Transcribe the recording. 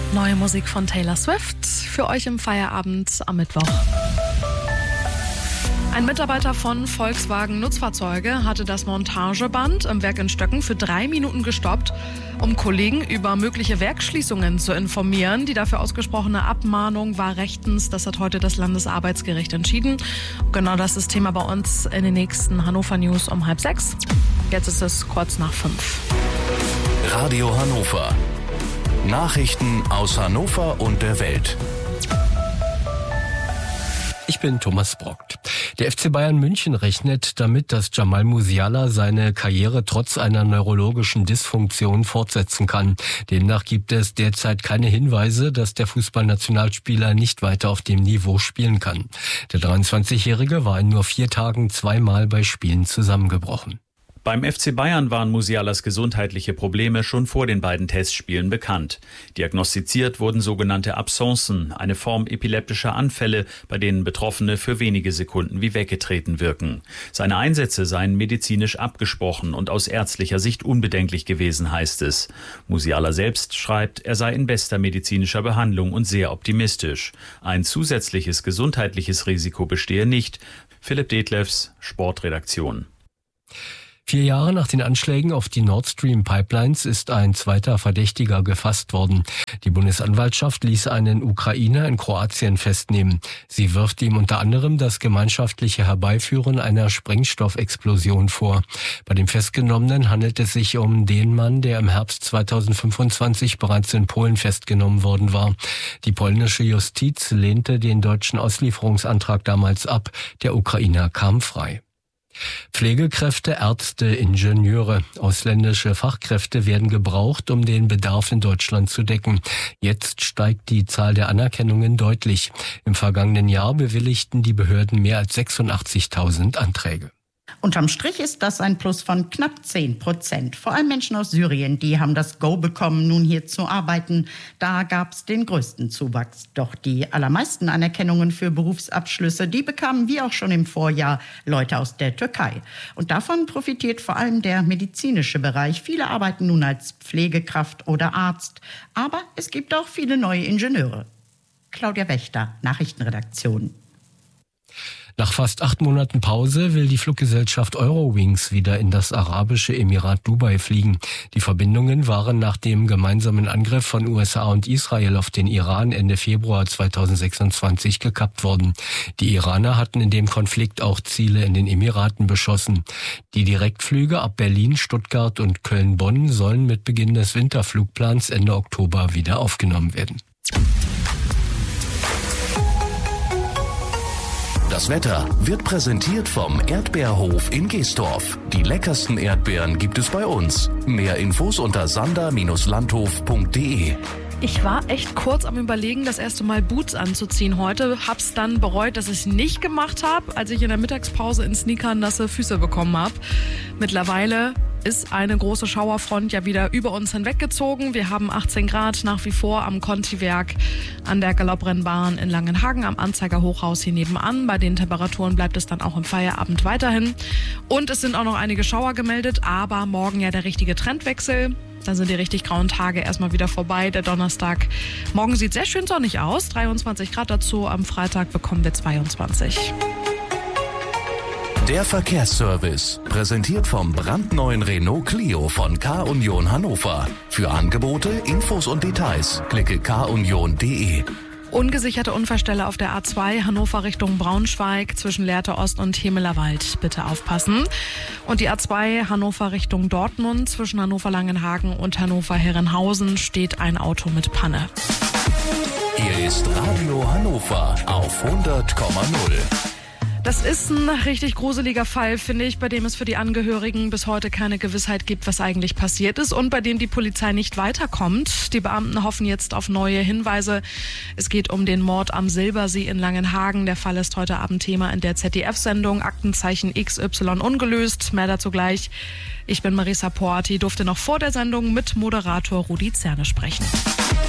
Neue Musik von Taylor Swift für euch im Feierabend am Mittwoch. Ein Mitarbeiter von Volkswagen Nutzfahrzeuge hatte das Montageband im Werk in Stöcken für 3 Minuten gestoppt, um Kollegen über mögliche Werksschließungen zu informieren. Die dafür ausgesprochene Abmahnung war rechtens. Das hat heute das Landesarbeitsgericht entschieden. Genau das ist Thema bei uns in den nächsten Hannover News um 5:30. Jetzt ist es kurz nach 5. Radio Hannover. Nachrichten aus Hannover und der Welt. Ich bin Thomas Brockt. Der FC Bayern München rechnet damit, dass Jamal Musiala seine Karriere trotz einer neurologischen Dysfunktion fortsetzen kann. Demnach gibt es derzeit keine Hinweise, dass der Fußballnationalspieler nicht weiter auf dem Niveau spielen kann. Der 23-Jährige war in nur 4 Tagen 2-mal bei Spielen zusammengebrochen. Beim FC Bayern waren Musialas gesundheitliche Probleme schon vor den beiden Testspielen bekannt. Diagnostiziert wurden sogenannte Absencen, eine Form epileptischer Anfälle, bei denen Betroffene für wenige Sekunden wie weggetreten wirken. Seine Einsätze seien medizinisch abgesprochen und aus ärztlicher Sicht unbedenklich gewesen, heißt es. Musiala selbst schreibt, er sei in bester medizinischer Behandlung und sehr optimistisch. Ein zusätzliches gesundheitliches Risiko bestehe nicht. Philipp Detlefs, Sportredaktion. 4 Jahre nach den Anschlägen auf die Nord Stream Pipelines ist ein zweiter Verdächtiger gefasst worden. Die Bundesanwaltschaft ließ einen Ukrainer in Kroatien festnehmen. Sie wirft ihm unter anderem das gemeinschaftliche Herbeiführen einer Sprengstoffexplosion vor. Bei dem Festgenommenen handelt es sich um den Mann, der im Herbst 2025 bereits in Polen festgenommen worden war. Die polnische Justiz lehnte den deutschen Auslieferungsantrag damals ab. Der Ukrainer kam frei. Pflegekräfte, Ärzte, Ingenieure, ausländische Fachkräfte werden gebraucht, um den Bedarf in Deutschland zu decken. Jetzt steigt die Zahl der Anerkennungen deutlich. Im vergangenen Jahr bewilligten die Behörden mehr als 86.000 Anträge. Unterm Strich ist das ein Plus von knapp 10%. Vor allem Menschen aus Syrien, die haben das Go bekommen, nun hier zu arbeiten. Da gab es den größten Zuwachs. Doch die allermeisten Anerkennungen für Berufsabschlüsse, die bekamen wie auch schon im Vorjahr Leute aus der Türkei. Und davon profitiert vor allem der medizinische Bereich. Viele arbeiten nun als Pflegekraft oder Arzt. Aber es gibt auch viele neue Ingenieure. Claudia Wächter, Nachrichtenredaktion. Nach fast 8 Monaten Pause will die Fluggesellschaft Eurowings wieder in das arabische Emirat Dubai fliegen. Die Verbindungen waren nach dem gemeinsamen Angriff von USA und Israel auf den Iran Ende Februar 2026 gekappt worden. Die Iraner hatten in dem Konflikt auch Ziele in den Emiraten beschossen. Die Direktflüge ab Berlin, Stuttgart und Köln-Bonn sollen mit Beginn des Winterflugplans Ende Oktober wieder aufgenommen werden. Das Wetter wird präsentiert vom Erdbeerhof in Geestorf. Die leckersten Erdbeeren gibt es bei uns. Mehr Infos unter sander-landhof.de. Ich war echt kurz am Überlegen, das erste Mal Boots anzuziehen heute. Hab's dann bereut, dass ich es nicht gemacht habe, als ich in der Mittagspause in Sneakern nasse Füße bekommen habe. Mittlerweile ist eine große Schauerfront ja wieder über uns hinweggezogen. Wir haben 18 Grad nach wie vor am Conti-Werk an der Galopprennbahn in Langenhagen am Anzeiger-Hochhaus hier nebenan. Bei den Temperaturen bleibt es dann auch im Feierabend weiterhin. Und es sind auch noch einige Schauer gemeldet, aber morgen ja der richtige Trendwechsel. Dann sind die richtig grauen Tage erstmal wieder vorbei. Der Donnerstag. Morgen sieht sehr schön sonnig aus. 23 Grad dazu. Am Freitag bekommen wir 22. Der Verkehrsservice, präsentiert vom brandneuen Renault Clio von K-Union Hannover. Für Angebote, Infos und Details klicke kunion.de. Ungesicherte Unfallstelle auf der A2 Hannover Richtung Braunschweig zwischen Lehrte Ost und Hemelerwald. Bitte aufpassen. Und die A2 Hannover Richtung Dortmund zwischen Hannover-Langenhagen und Hannover-Herrenhausen steht ein Auto mit Panne. Hier ist Radio Hannover auf 100,0. Das ist ein richtig gruseliger Fall, finde ich, bei dem es für die Angehörigen bis heute keine Gewissheit gibt, was eigentlich passiert ist und bei dem die Polizei nicht weiterkommt. Die Beamten hoffen jetzt auf neue Hinweise. Es geht um den Mord am Silbersee in Langenhagen. Der Fall ist heute Abend Thema in der ZDF-Sendung Aktenzeichen XY ungelöst. Mehr dazu gleich. Ich bin Marisa Porti, durfte noch vor der Sendung mit Moderator Rudi Zerne sprechen.